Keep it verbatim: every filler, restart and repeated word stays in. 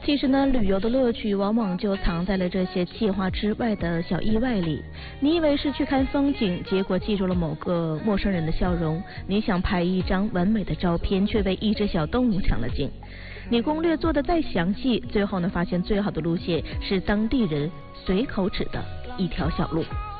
其实呢，旅游的乐趣往往就藏在了这些计划之外的小意外里。你以为是去看风景，结果记住了某个陌生人的笑容；你想拍一张完美的照片，却被一只小动物抢了镜。你攻略做得再详细，最后呢，发现最好的路线是当地人随口指的一条小路。